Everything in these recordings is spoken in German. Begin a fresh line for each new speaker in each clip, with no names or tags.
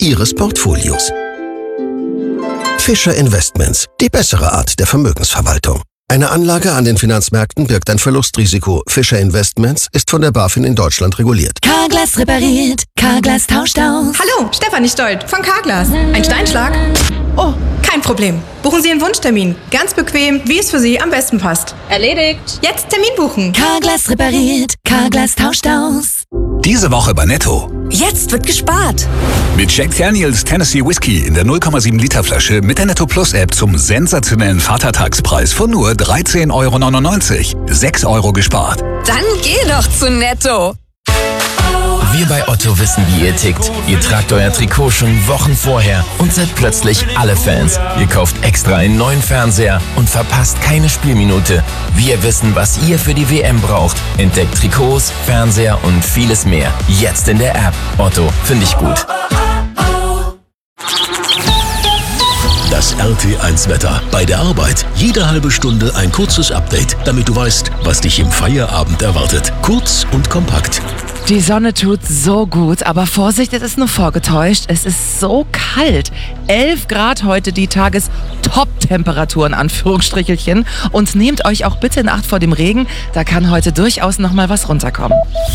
Ihres Portfolios. Fischer Investments, die bessere Art der Vermögensverwaltung. Eine Anlage an den Finanzmärkten birgt ein Verlustrisiko. Fischer Investments ist von der BaFin in Deutschland reguliert.
Carglass repariert, Carglass tauscht aus.
Hallo, Stefanie Stolt von Carglass. Ein Steinschlag? Oh, kein Problem. Buchen Sie einen Wunschtermin. Ganz bequem, wie es für Sie am besten passt.
Erledigt.
Jetzt Termin buchen.
Carglass repariert, Carglass tauscht aus.
Diese Woche bei Netto.
Jetzt wird gespart.
Mit Jack Daniels Tennessee Whiskey in der 0,7 Liter Flasche mit der Netto Plus App zum sensationellen Vatertagspreis von nur 13,99 €. 6 € gespart.
Dann geh doch zu Netto.
Wir bei Otto wissen, wie ihr tickt. Ihr tragt euer Trikot schon Wochen vorher und seid plötzlich alle Fans. Ihr kauft extra einen neuen Fernseher und verpasst keine Spielminute. Wir wissen, was ihr für die WM braucht. Entdeckt Trikots, Fernseher und vieles mehr. Jetzt in der App. Otto, finde ich gut.
Das RT1-Wetter. Bei der Arbeit jede halbe Stunde ein kurzes Update, damit du weißt, was dich im Feierabend erwartet. Kurz und kompakt.
Die Sonne tut so gut, aber Vorsicht, es ist nur vorgetäuscht. Es ist so kalt. 11 Grad heute, die Tages-Top-Temperaturen, Anführungsstrichelchen. Und nehmt euch auch bitte in Acht vor dem Regen. Da kann heute durchaus noch mal was runterkommen.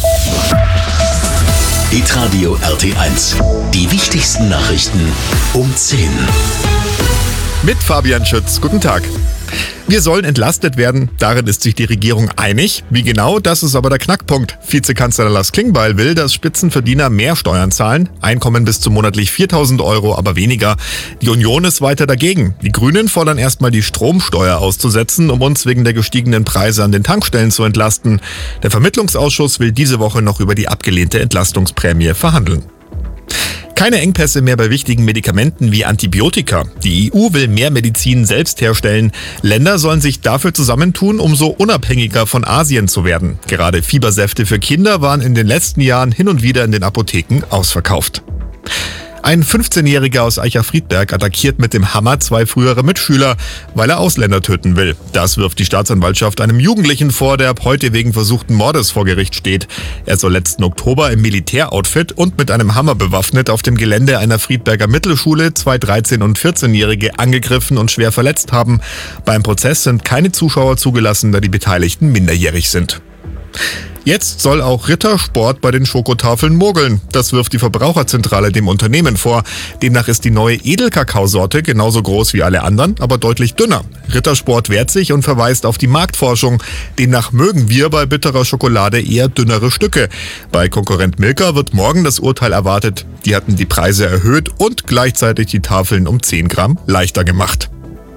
Hitradio RT1. Die wichtigsten Nachrichten um 10.
Mit Fabian Schütz. Guten Tag. Wir sollen entlastet werden, darin ist sich die Regierung einig. Wie genau, das ist aber der Knackpunkt. Vizekanzler Lars Klingbeil will, dass Spitzenverdiener mehr Steuern zahlen. Einkommen bis zu monatlich 4.000 €, aber weniger. Die Union ist weiter dagegen. Die Grünen fordern erstmal die Stromsteuer auszusetzen, um uns wegen der gestiegenen Preise an den Tankstellen zu entlasten. Der Vermittlungsausschuss will diese Woche noch über die abgelehnte Entlastungsprämie verhandeln. Keine Engpässe mehr bei wichtigen Medikamenten wie Antibiotika. Die EU will mehr Medizin selbst herstellen. Länder sollen sich dafür zusammentun, um so unabhängiger von Asien zu werden. Gerade Fiebersäfte für Kinder waren in den letzten Jahren hin und wieder in den Apotheken ausverkauft. Ein 15-Jähriger aus Eicher-Friedberg attackiert mit dem Hammer 2 frühere Mitschüler, weil er Ausländer töten will. Das wirft die Staatsanwaltschaft einem Jugendlichen vor, der ab heute wegen versuchten Mordes vor Gericht steht. Er soll letzten Oktober im Militäroutfit und mit einem Hammer bewaffnet auf dem Gelände einer Friedberger Mittelschule 2 13- und 14-Jährige angegriffen und schwer verletzt haben. Beim Prozess sind keine Zuschauer zugelassen, da die Beteiligten minderjährig sind. Jetzt soll auch Rittersport bei den Schokotafeln mogeln. Das wirft die Verbraucherzentrale dem Unternehmen vor. Demnach ist die neue Edelkakaosorte genauso groß wie alle anderen, aber deutlich dünner. Rittersport wehrt sich und verweist auf die Marktforschung. Demnach mögen wir bei bitterer Schokolade eher dünnere Stücke. Bei Konkurrent Milka wird morgen das Urteil erwartet. Die hatten die Preise erhöht und gleichzeitig die Tafeln um 10 Gramm leichter gemacht.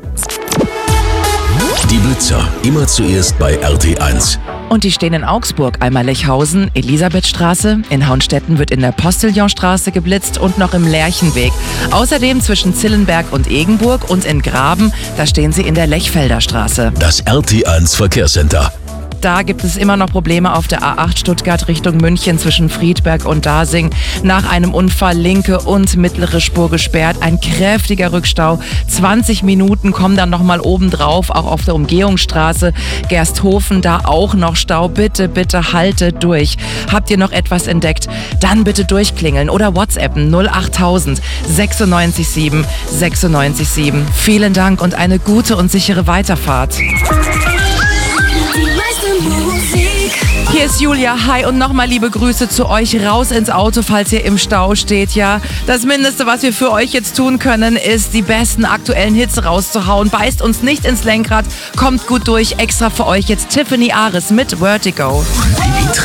Die Blitzer. Immer zuerst bei RT1.
Und die stehen in Augsburg, einmal Lechhausen, Elisabethstraße, in Hauenstetten wird in der Postillonstraße geblitzt und noch im Lerchenweg. Außerdem zwischen Zillenberg und Egenburg und in Graben, da stehen sie in der Lechfelder Straße.
Das RT1 Verkehrscenter.
Da gibt es immer noch Probleme auf der A8 Stuttgart Richtung München zwischen Friedberg und Dasing. Nach einem Unfall linke und mittlere Spur gesperrt. Ein kräftiger Rückstau. 20 Minuten kommen dann nochmal obendrauf, auch auf der Umgehungsstraße. Gersthofen, da auch noch Stau. Bitte, bitte haltet durch. Habt ihr noch etwas entdeckt? Dann bitte durchklingeln oder WhatsAppen 08000 96 7 96 7. Vielen Dank und eine gute und sichere Weiterfahrt. Hier ist Julia, hi und nochmal liebe Grüße zu euch, raus ins Auto, falls ihr im Stau steht, ja. Das Mindeste, was wir für euch jetzt tun können, ist, die besten aktuellen Hits rauszuhauen. Beißt uns nicht ins Lenkrad, kommt gut durch, extra für euch jetzt Tiffany Ares mit Vertigo.